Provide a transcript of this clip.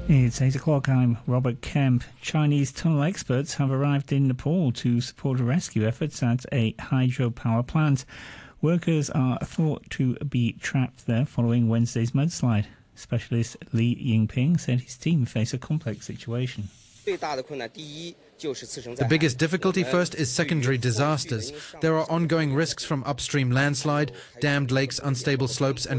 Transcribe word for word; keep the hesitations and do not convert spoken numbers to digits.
It's eight o'clock. I'm Robert Kemp. Chinese tunnel experts have arrived in Nepal to support rescue efforts at a hydropower plant. Workers are thought to be trapped there following Wednesday's mudslide. Specialist Li Yingping said his team face a complex situation. The biggest difficulty first is secondary disasters. There are ongoing risks from upstream landslide, dammed lakes, unstable slopes and